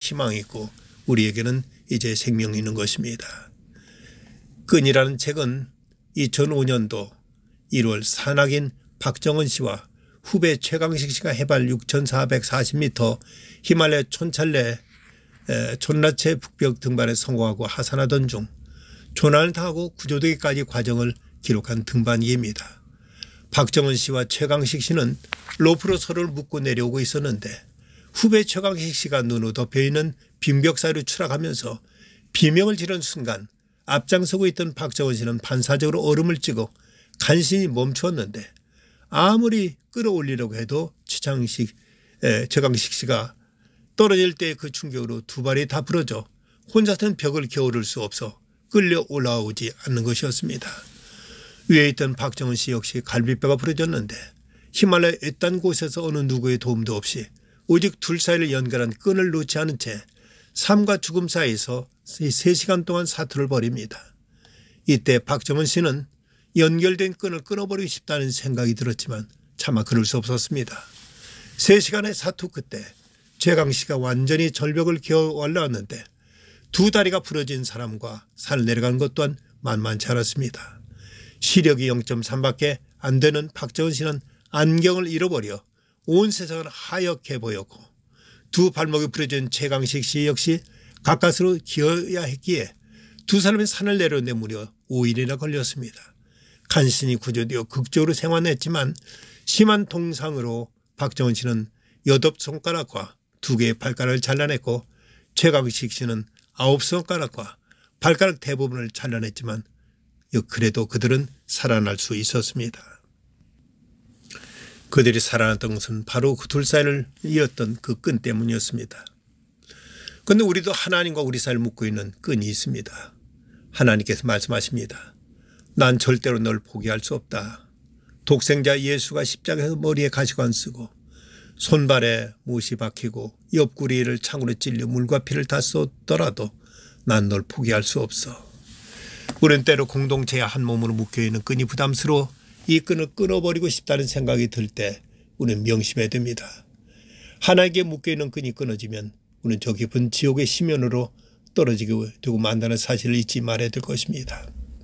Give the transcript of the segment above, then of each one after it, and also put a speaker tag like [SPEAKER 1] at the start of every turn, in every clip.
[SPEAKER 1] 희망이 있고 우리에게는 이제 생명이 있는 것입니다. 끈이라는 책은 2005년도 1월 산악인 박정은 씨와 후배 최강식 씨가 해발 6,440m 히말라야 촌라체 북벽 등반에 성공하고 하산하던 중 조난을 당하고 구조되기까지 과정을 기록한 등반기입니다. 박정은 씨와 최강식 씨는 로프로 서로를 묶고 내려오고 있었는데 후배 최강식 씨가 눈으로 덮여있는 빈벽 사이로 추락하면서 비명을 지른 순간 앞장서고 있던 박정은 씨는 반사적으로 얼음을 찍어 간신히 멈추었는데 아무리 끌어올리려고 해도 최강식 씨가 떨어질 때 그 충격으로 두 발이 다 부러져 혼자서는 벽을 겨울을 수 없어 끌려 올라오지 않는 것이었습니다. 위에 있던 박정은 씨 역시 갈비뼈가 부러졌는데 히말라야 외딴 곳에서 어느 누구의 도움도 없이 오직 둘 사이를 연결한 끈을 놓지 않은 채 삶과 죽음 사이에서 3시간 동안 사투를 벌입니다. 이때 박정은 씨는 연결된 끈을 끊어버리고 싶다는 생각이 들었지만 차마 그럴 수 없었습니다. 3시간의 사투 끝에 최강 씨가 완전히 절벽을 기어 올라왔는데 두 다리가 부러진 사람과 산을 내려가는 것 또한 만만치 않았습니다. 시력이 0.3밖에 안 되는 박정은 씨는 안경을 잃어버려 온 세상은 하얗게 보였고 두 발목이 부러진 최강식 씨 역시 가까스로 기어야 했기에 두 사람이 산을 내려오는데 무려 5일이나 걸렸습니다. 간신히 구조되어 극적으로 생還했지만 심한 동상으로 박정은 씨는 8손가락과 2개의 발가락을 잘라냈고 최강식 씨는 9손가락과 발가락 대부분을 잘라냈지만 그래도 그들은 살아날 수 있었습니다. 그들이 살아났던 것은 바로 그 둘 사이를 이었던 그 끈 때문이었습니다. 그런데 우리도 하나님과 우리 사이를 묶고 있는 끈이 있습니다. 하나님께서 말씀하십니다. 난 절대로 널 포기할 수 없다. 독생자 예수가 십자가에서 머리에 가시관 쓰고 손발에 못이 박히고 옆구리를 창으로 찔려 물과 피를 다 쏟더라도 난 널 포기할 수 없어. 우리는 때로 공동체의 한 몸으로 묶여있는 끈이 부담스러워 이 끈을 끊어버리고 싶다는 생각이 들 때 우리는 명심해야 됩니다. 하나님께 묶여있는 끈이 끊어지면 우리는 저 깊은 지옥의 심연으로 떨어지게 되고 만다는 사실을 잊지 말아야 될 것입니다.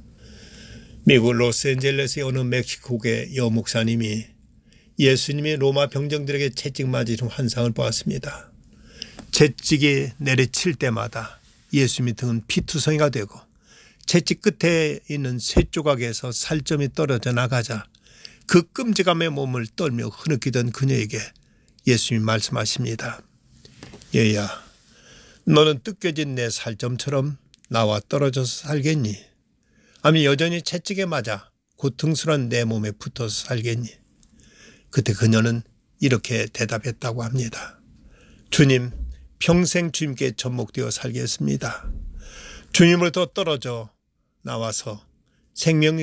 [SPEAKER 1] 미국 로스앤젤레스의 어느 멕시코계 여목사님이 예수님이 로마 병정들에게 채찍 맞으신 환상을 보았습니다. 채찍이 내리칠 때마다 예수님의 등은 피투성이가 되고 채찍 끝에 있는 쇠 조각에서 살점이 떨어져 나가자 그 끔찍함의 몸을 떨며 흐느끼던 그녀에게 예수님이 말씀하십니다. 얘야, 너는 뜯겨진 내 살점처럼 나와 떨어져서 살겠니? 아니 여전히 채찍에 맞아 고통스러운 내 몸에 붙어서 살겠니? 그때 그녀는 이렇게 대답했다고 합니다. 주님, 평생 주님께 접목되어 살겠습니다. 주님으로부터 떨어져 나와서 생명이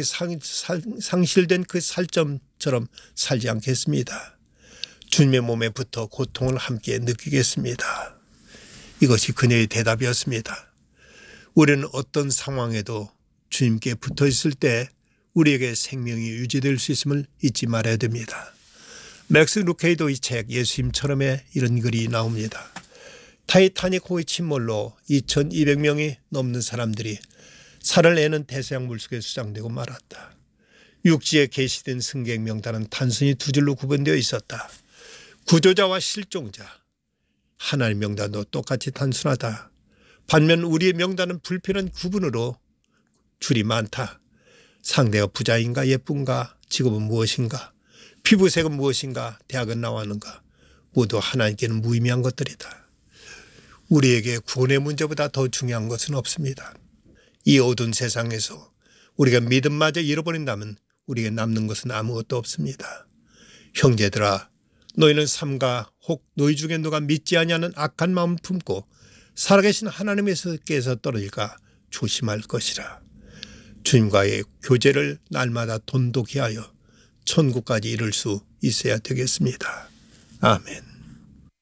[SPEAKER 1] 상실된 그 살점처럼 살지 않겠습니다. 주님의 몸에 붙어 고통을 함께 느끼겠습니다. 이것이 그녀의 대답이었습니다. 우리는 어떤 상황에도 주님께 붙어 있을 때 우리에게 생명이 유지될 수 있음을 잊지 말아야 됩니다. 맥스 루케이도의 책 예수님처럼에 이런 글이 나옵니다. 타이타닉 호의 침몰로 2200명이 넘는 사람들이 살을 내는 대서양 물속에 수장되고 말았다. 육지에 게시된 승객 명단은 단순히 두 줄로 구분되어 있었다. 구조자와 실종자. 하나님 명단도 똑같이 단순하다. 반면 우리의 명단은 불필요한 구분으로 줄이 많다. 상대가 부자인가 예쁜가, 직업은 무엇인가, 피부색은 무엇인가, 대학은 나왔는가, 모두 하나님께는 무의미한 것들이다. 우리에게 구원의 문제보다 더 중요한 것은 없습니다. 이 어두운 세상에서 우리가 믿음마저 잃어버린다면 우리에게 남는 것은 아무것도 없습니다. 형제들아, 너희는 삼가 혹 너희 중에 누가 믿지 아니하는 악한 마음을 품고 살아계신 하나님께서 떨어질까 조심할 것이라. 주님과의 교제를 날마다 돈독히 하여 천국까지 이룰 수 있어야 되겠습니다. 아멘.